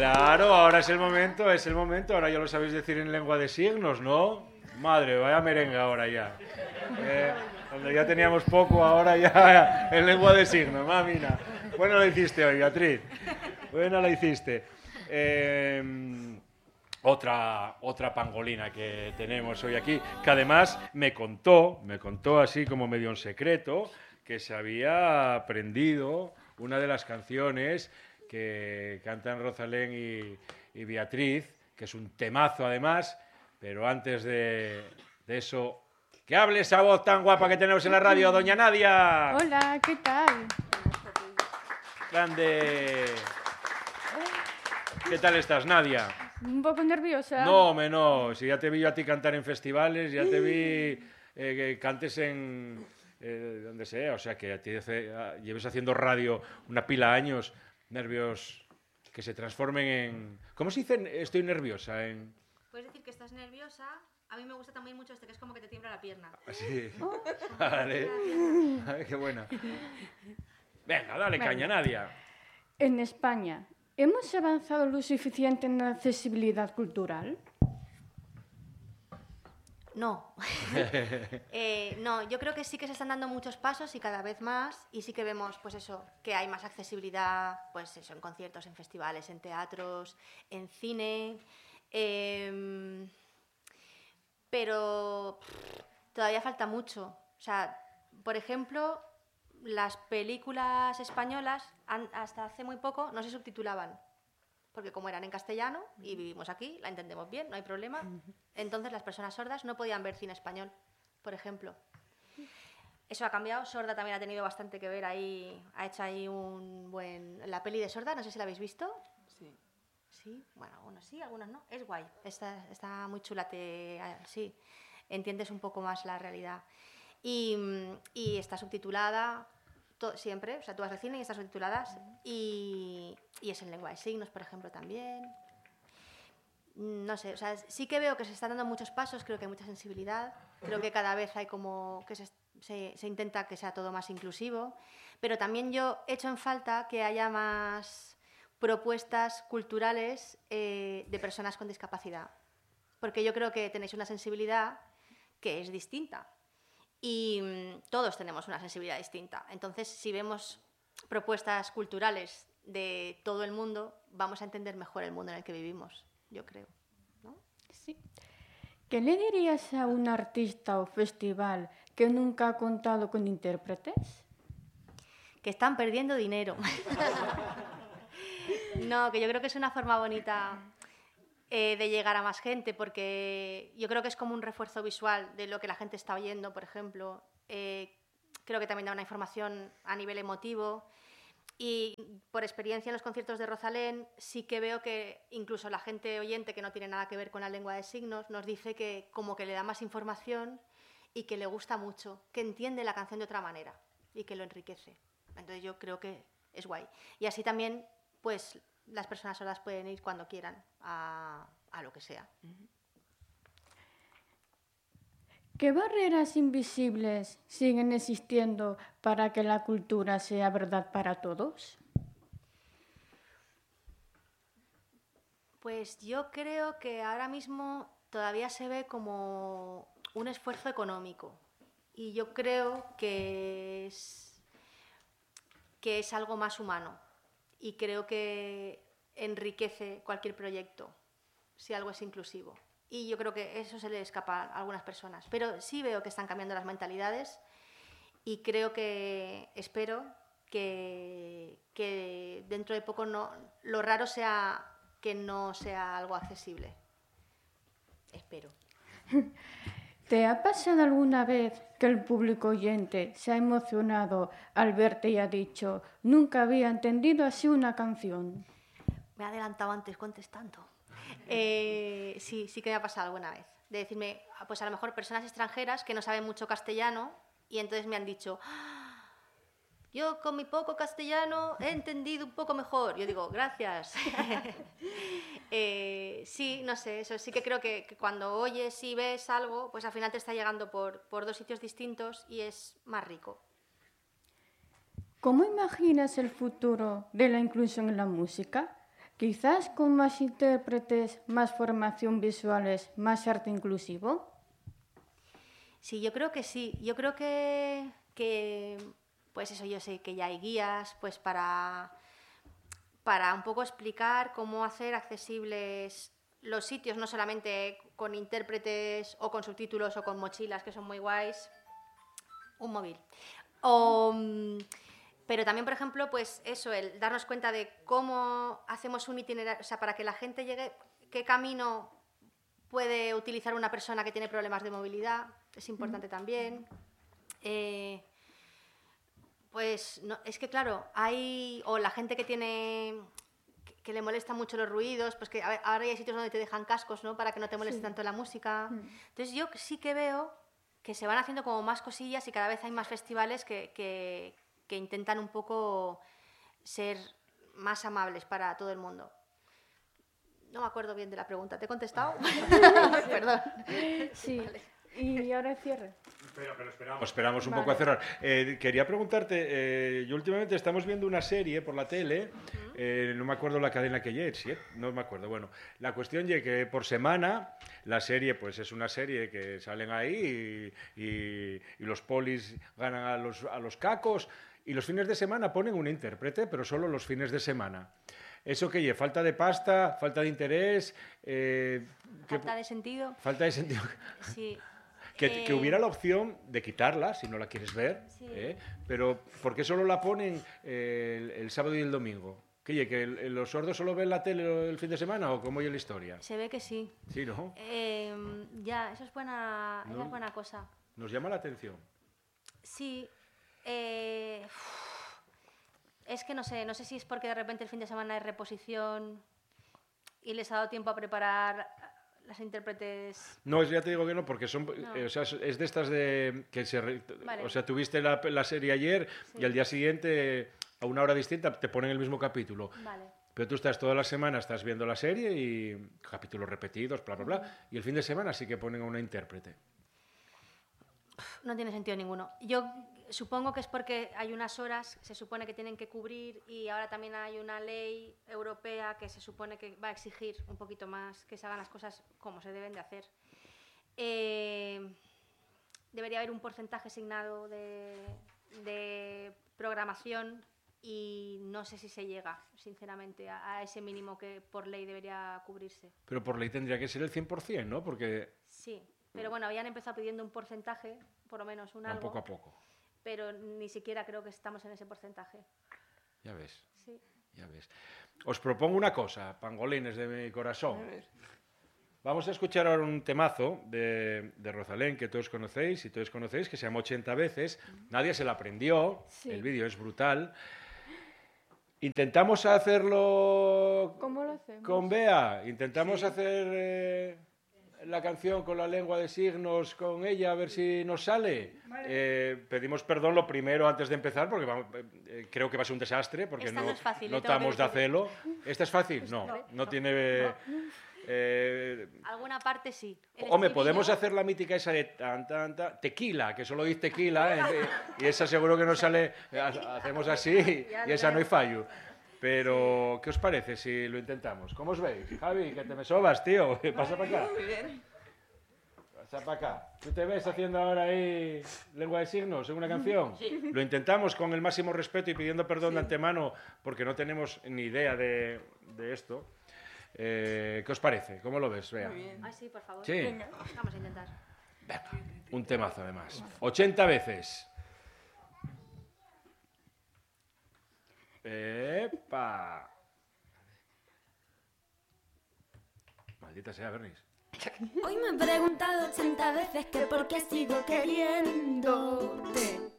Claro, ahora es el momento, ahora ya lo sabéis decir en lengua de signos, ¿no? Madre, vaya merengue ahora ya. Cuando ya teníamos poco, ahora ya en lengua de signos, mamina. Bueno la hiciste hoy, Beatriz. Buena la hiciste. Otra pangolina que tenemos hoy aquí, que además me contó así como medio en secreto, que se había aprendido una de las canciones que cantan Rosalén y Beatriz, que es un temazo además, pero antes de eso, que hable esa voz tan guapa que tenemos en la radio, doña Nadia. Hola, ¿qué tal? Grande. ¿Qué tal estás, Nadia? Un poco nerviosa. No, si ya te vi yo a ti cantar en festivales, ya te vi que cantes en donde sea, o sea que a ti lleves haciendo radio una pila de años, nervios que se transformen en... ¿Cómo se dice estoy nerviosa? Puedes decir que estás nerviosa. A mí me gusta también mucho que es como que te tiembla la pierna. Sí. Vale. Ay, qué buena. Venga, dale caña, Nadia. En España, ¿hemos avanzado lo suficiente en la accesibilidad cultural? No. No, yo creo que sí que se están dando muchos pasos y cada vez más, y sí que vemos, pues eso, que hay más accesibilidad, pues eso, en conciertos, en festivales, en teatros, en cine, pero todavía falta mucho. O sea, por ejemplo, las películas españolas hasta hace muy poco no se subtitulaban, porque como eran en castellano y vivimos aquí, la entendemos bien, no hay problema. Entonces las personas sordas no podían ver cine español, por ejemplo. Eso ha cambiado. Sorda también ha tenido bastante que ver ahí, ha hecho ahí la peli de Sorda, no sé si la habéis visto. Sí. Sí, bueno, algunos sí, algunos no. Es guay, está muy chula, sí, entiendes un poco más la realidad. Y está subtitulada siempre, o sea, tú vas al cine y está subtitulada y es en lengua de signos, por ejemplo, también. No sé, o sea, sí que veo que se están dando muchos pasos, creo que hay mucha sensibilidad, creo que cada vez hay como que se intenta que sea todo más inclusivo, pero también yo echo en falta que haya más propuestas culturales de personas con discapacidad, porque yo creo que tenéis una sensibilidad que es distinta y todos tenemos una sensibilidad distinta. Entonces, si vemos propuestas culturales de todo el mundo, vamos a entender mejor el mundo en el que vivimos, yo creo, ¿no? Sí. ¿Qué le dirías a un artista o festival que nunca ha contado con intérpretes? Que están perdiendo dinero. No, que yo creo que es una forma bonita de llegar a más gente, porque yo creo que es como un refuerzo visual de lo que la gente está oyendo, por ejemplo. Creo que también da una información a nivel emotivo. Y por experiencia en los conciertos de Rosalén sí que veo que incluso la gente oyente que no tiene nada que ver con la lengua de signos nos dice que como que le da más información y que le gusta mucho, que entiende la canción de otra manera y que lo enriquece. Entonces yo creo que es guay. Y así también pues las personas sordas pueden ir cuando quieran a lo que sea. ¿Qué barreras invisibles siguen existiendo para que la cultura sea verdad para todos? Pues yo creo que ahora mismo todavía se ve como un esfuerzo económico y yo creo que es algo más humano y creo que enriquece cualquier proyecto si algo es inclusivo. Y yo creo que eso se le escapa a algunas personas. Pero sí veo que están cambiando las mentalidades y creo que, espero que dentro de poco lo raro sea que no sea algo accesible. Espero. ¿Te ha pasado alguna vez que el público oyente se ha emocionado al verte y ha dicho «Nunca había entendido así una canción»? Me he adelantado antes contestando. Sí que me ha pasado alguna vez. De decirme, pues a lo mejor personas extranjeras que no saben mucho castellano y entonces me han dicho yo con mi poco castellano he entendido un poco mejor. Yo digo, gracias. Sí, no sé, eso sí que creo que cuando oyes y ves algo, pues al final te está llegando por dos sitios distintos y es más rico. ¿Cómo imaginas el futuro de la inclusión en la música? Quizás con más intérpretes, más formación visuales, más arte inclusivo. Sí, yo creo que sí. Yo creo que pues eso, yo sé que ya hay guías pues para un poco explicar cómo hacer accesibles los sitios, no solamente con intérpretes o con subtítulos o con mochilas, que son muy guays, un móvil. Pero también, por ejemplo, pues eso, el darnos cuenta de cómo hacemos un itinerario, o sea, para que la gente llegue, qué camino puede utilizar una persona que tiene problemas de movilidad, es importante también. Pues no, es que claro, o la gente que le molestan mucho los ruidos, pues que ahora hay sitios donde te dejan cascos, ¿no? Para que no te moleste tanto la música. Entonces yo sí que veo que se van haciendo como más cosillas y cada vez hay más festivales que intentan un poco ser más amables para todo el mundo. No me acuerdo bien de la pregunta. ¿Te he contestado? Perdón. Sí. Vale. Y ahora cierre. Pero esperamos un poco a cerrar. Quería preguntarte, yo últimamente estamos viendo una serie por la tele, no me acuerdo la cadena que es, ¿sí? No me acuerdo. Bueno, la cuestión es que por semana la serie pues es una serie que salen ahí y los polis ganan a los cacos y los fines de semana ponen un intérprete, pero solo los fines de semana. ¿Eso qué es? ¿Falta de pasta? ¿Falta de interés? ¿Falta de sentido? Falta de sentido. Sí. Que hubiera la opción de quitarla, si no la quieres ver, sí. Pero ¿por qué solo la ponen el sábado y el domingo? ¿Que los sordos solo ven la tele el fin de semana o cómo es la historia? Se ve que sí. Sí, ¿no? Ya, eso es buena cosa. Nos llama la atención. Sí. Es que no sé si es porque de repente el fin de semana es reposición y les ha dado tiempo a preparar las intérpretes. No, ya te digo que no, porque son, o sea, es de estas de que vale. O sea, tuviste la serie ayer y al día siguiente a una hora distinta te ponen el mismo capítulo. Vale. Pero tú estás toda la semana, estás viendo la serie y capítulos repetidos, bla, bla, bla, y el fin de semana sí que ponen a una intérprete. No tiene sentido ninguno. Yo supongo que es porque hay unas horas, se supone que tienen que cubrir y ahora también hay una ley europea que se supone que va a exigir un poquito más que se hagan las cosas como se deben de hacer. Debería haber un porcentaje asignado de programación y no sé si se llega, sinceramente, a ese mínimo que por ley debería cubrirse. Pero por ley tendría que ser el 100%, ¿no? Porque... Sí, pero bueno, habían empezado pidiendo un porcentaje, por lo menos un algo. Poco a poco. Pero ni siquiera creo que estamos en ese porcentaje. Ya ves. Sí. Ya ves. Os propongo una cosa, pangolines de mi corazón. Vamos a escuchar ahora un temazo de Rosalén que todos conocéis, que se llama 80 veces. Nadie se la aprendió, sí. El vídeo es brutal. Intentamos hacerlo... ¿Cómo lo hacemos? Con Bea. Intentamos hacer... la canción con la lengua de signos con ella, a ver si nos sale. Vale. Pedimos perdón lo primero antes de empezar, porque creo que va a ser un desastre, porque no es fácil, no estamos de hacerlo. ¿Esta es fácil? No tiene... Alguna parte sí. Hombre, podemos hacer la mítica esa de tequila, que solo dice tequila, y esa seguro que nos sale, hacemos así, y esa no hay fallo. Pero, ¿qué os parece si lo intentamos? ¿Cómo os veis? Javi, que te me sobas, tío. Pasa para acá. Muy bien. Pasa para acá. ¿Tú te ves haciendo ahora ahí lengua de signos en una canción? Sí. Lo intentamos con el máximo respeto y pidiendo perdón de antemano porque no tenemos ni idea de esto. ¿Qué os parece? ¿Cómo lo ves, Bea? Muy bien. Ah, sí, por favor. Sí. Venga. Vamos a intentar. Venga, un temazo además. 80 veces. ¡Epa! Maldita sea, Bernis. Hoy me he preguntado 80 veces que por qué sigo queriéndote.